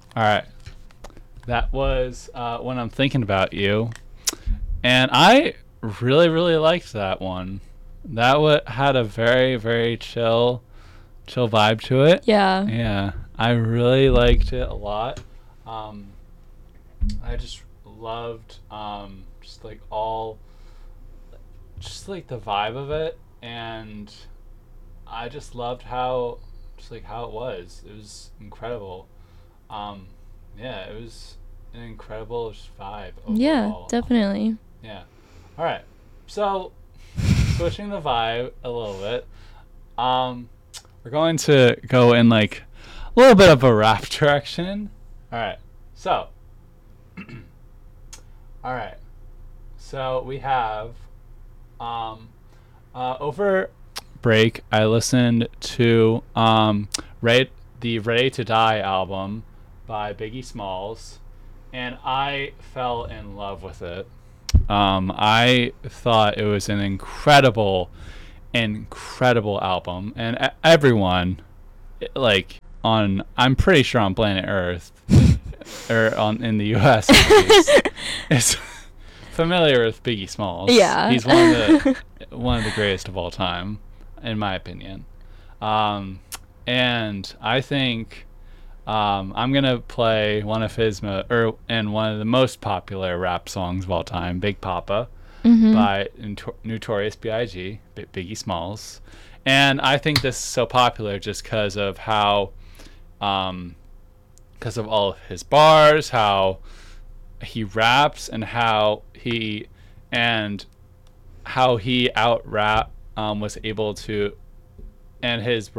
All right. That was When I'm Thinking About You. And I really, really liked that one. That had a very, very chill vibe to it. Yeah. Yeah. I really liked it a lot. Um, I just loved just like just like the vibe of it. And I just loved how it was. It was incredible. Um, yeah, it was an incredible just vibe Yeah, overall. definitely. Yeah. All right. So switching the vibe a little bit, um, we're going to go in like a little bit of a rap direction. All right. So, all right. So we have um, over break. I listened to the Ready to Die album by Biggie Smalls, and I fell in love with it. I thought it was an incredible album, and everyone, like on, I'm pretty sure on planet Earth, or on in the U.S. at least, is familiar with Biggie Smalls. Yeah. He's one of the greatest of all time, in my opinion. Um, and I think I'm gonna play one of his and one of the most popular rap songs of all time, "Big Papa" Mhm. by Notorious B.I.G. Biggie Smalls, and I think this is so popular just um, because of all of his bars, how he raps, and how he out rap was able to, and his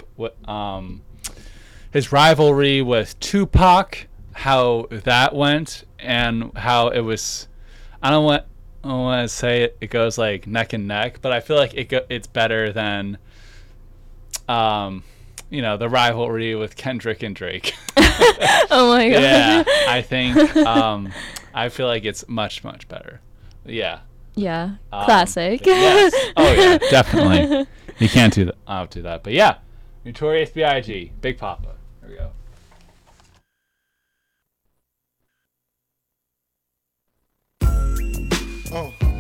his rivalry with Tupac, how that went, and how it was. I don't want to say it goes like neck and neck, but I feel like it's better than um, the rivalry with Kendrick and Drake. Oh my Yeah, god. I think I feel like it's much better. Yeah. Yeah. Classic. Yes. Oh yeah, definitely. You can't do that. I don't do that. But yeah, Notorious B.I.G. Big Papa. There we go. Oh.